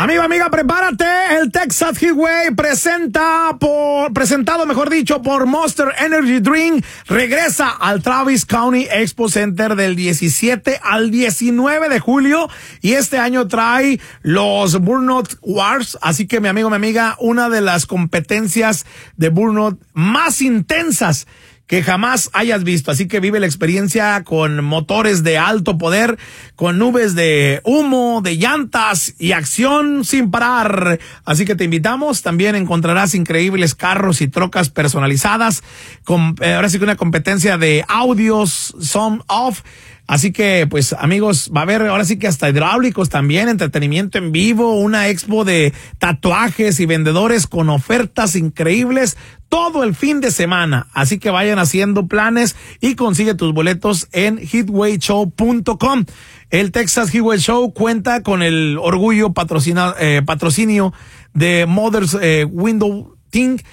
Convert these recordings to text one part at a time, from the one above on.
Amigo, amiga, prepárate. El Texas Heatwave presentado por Monster Energy Drink regresa al Travis County Expo Center del 17 al 19 de julio y este año trae los Burnout Wars, así que mi amigo, mi amiga, una de las competencias de Burnout más intensas que jamás hayas visto, así que vive la experiencia con motores de alto poder, con nubes de humo, de llantas y acción sin parar, así que te invitamos. También encontrarás increíbles carros y trocas personalizadas, ahora sí que una competencia de audios, sound off. Así que, pues, amigos, va a haber ahora sí que hasta hidráulicos también, entretenimiento en vivo, una expo de tatuajes y vendedores con ofertas increíbles todo el fin de semana. Así que vayan haciendo planes y consigue tus boletos en heatwayshow.com. El Texas Heatwave Show cuenta con el orgullo patrocinio de Mother's Window Tint,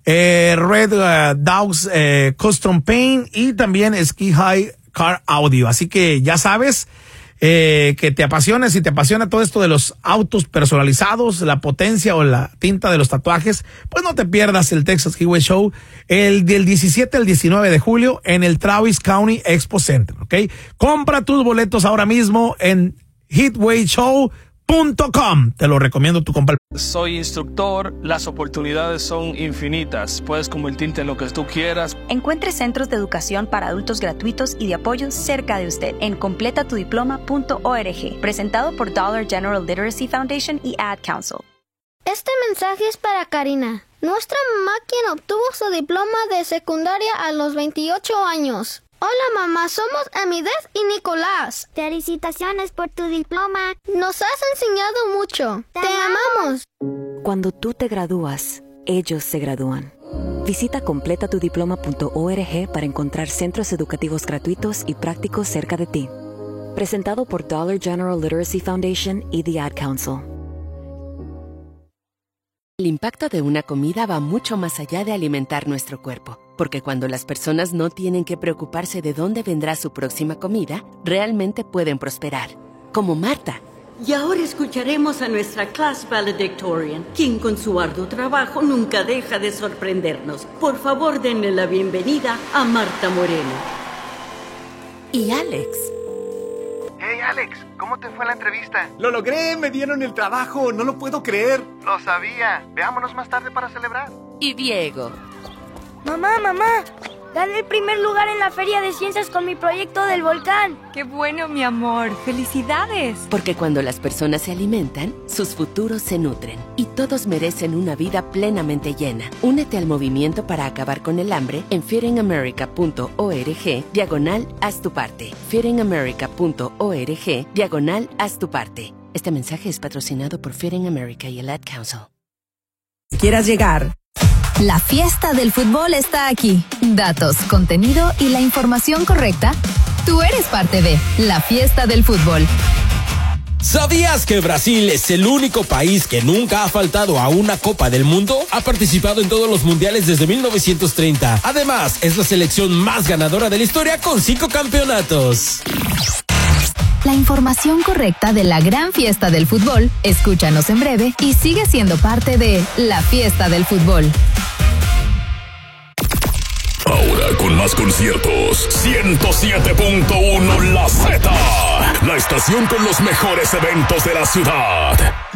Red Dogs Custom Paint y también Ski High Car Audio. Así que ya sabes que te apasiona, si te apasiona todo esto de los autos personalizados, la potencia o la tinta de los tatuajes, pues no te pierdas el Texas Heatwave Show del 17 al 19 de julio en el Travis County Expo Center, ¿ok? Compra tus boletos ahora mismo en heatwayshow.com. Te lo recomiendo, tu compa. Soy instructor, las oportunidades son infinitas. Puedes convertirte en lo que tú quieras. Encuentre centros de educación para adultos gratuitos y de apoyo cerca de usted en completatudiploma.org. Presentado por Dollar General Literacy Foundation y Ad Council. Este mensaje es para Karina, nuestra mamá, quien obtuvo su diploma de secundaria a los 28 años. Hola mamá, somos Amidez y Nicolás. Felicitaciones por tu diploma. Nos has enseñado mucho. Te amamos. Cuando tú te gradúas, ellos se gradúan. Visita completatudiploma.org para encontrar centros educativos gratuitos y prácticos cerca de ti. Presentado por Dollar General Literacy Foundation y The Ad Council. El impacto de una comida va mucho más allá de alimentar nuestro cuerpo, porque cuando las personas no tienen que preocuparse de dónde vendrá su próxima comida, realmente pueden prosperar, como Marta. Y ahora escucharemos a nuestra class valedictorian, quien con su arduo trabajo nunca deja de sorprendernos. Por favor, denle la bienvenida a Marta Moreno. Y Alex. Hey Alex, ¿cómo te fue la entrevista? Lo logré, me dieron el trabajo, no lo puedo creer. Lo sabía, veámonos más tarde para celebrar. Y Diego. Mamá, gané el primer lugar en la Feria de Ciencias con mi proyecto del volcán. ¡Qué bueno, mi amor! ¡Felicidades! Porque cuando las personas se alimentan, sus futuros se nutren. Y todos merecen una vida plenamente llena. Únete al movimiento para acabar con el hambre en feedingamerica.org/haz tu parte. feedingamerica.org/haz tu parte. Este mensaje es patrocinado por Feeding America y el Ad Council. Quieras llegar. La fiesta del fútbol está aquí. Datos, contenido y la información correcta. Tú eres parte de la fiesta del fútbol. ¿Sabías que Brasil es el único país que nunca ha faltado a una Copa del Mundo? Ha participado en todos los mundiales desde 1930. Además, es la selección más ganadora de la historia con 5 campeonatos. La información correcta de la gran fiesta del fútbol. Escúchanos en breve y sigue siendo parte de la fiesta del fútbol. Ahora con más conciertos, 107.1 La Z, la estación con los mejores eventos de la ciudad.